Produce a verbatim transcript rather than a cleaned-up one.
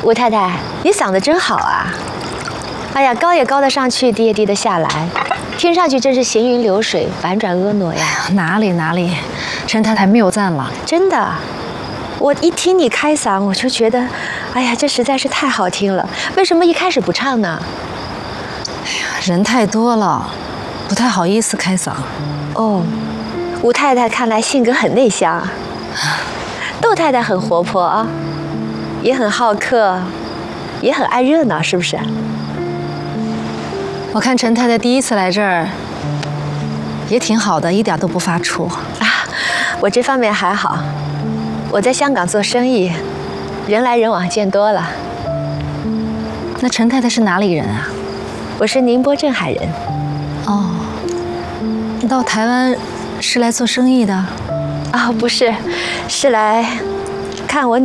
吴太太，你嗓子真好啊！哎呀，高也高得上去，低也低得下来，听上去真是行云流水，婉转婀娜呀！ 哪里哪里，陈太太谬赞了。 真的，我一听你开嗓，我就觉得，哎呀，这实在是太好听了。为什么一开始不唱呢？ 哎呀，人太多了，不太好意思开嗓。 哦，吴太太看来性格很内向啊。窦太太很活泼啊，也很好客，也很爱热闹，是不是？ 我看陈太太第一次来这儿，也挺好的，一点都不发怵啊。我这方面还好，我在香港做生意，人来人往见多了。 那陈太太是哪里人啊？ 我是宁波镇海人。 哦，到台湾是来做生意的？ 啊、哦，不是，是来看我